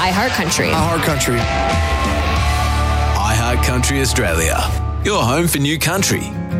iHeartCountry. iHeartCountry. iHeartCountry Australia, your home for new country.